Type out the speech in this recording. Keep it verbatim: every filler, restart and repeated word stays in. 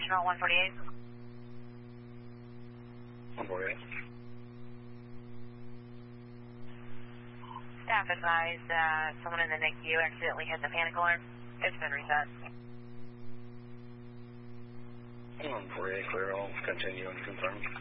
additional one forty-eight. one forty-eight. Staff advised uh, someone in the N I C U accidentally hit the panic alarm. It's been reset. one forty-eight, clear. I'll continue and confirm.